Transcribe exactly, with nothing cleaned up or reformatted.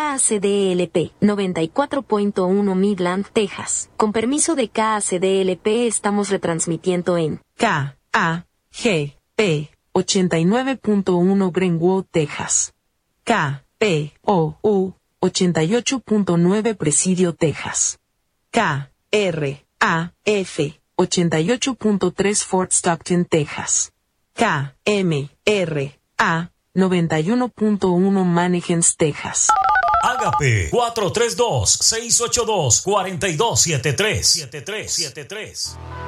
K A C D L P noventa y cuatro punto uno Midland, Texas. Con permiso de K A C D L P estamos retransmitiendo en K A G P ochenta y nueve punto uno Greenwood, Texas. K P O U ochenta y ocho punto nueve Presidio, Texas. K R A F ochenta y ocho punto tres Fort Stockton, Texas. K M R A noventa y uno punto uno Mannequins, Texas. Ágape cuatro tres dos, seis ocho dos, cuatro dos siete tres.